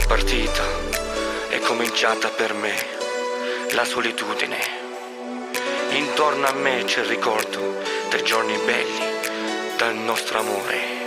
partita è cominciata per me la solitudine. Intorno a me c'è il ricordo dei giorni belli del nostro amore.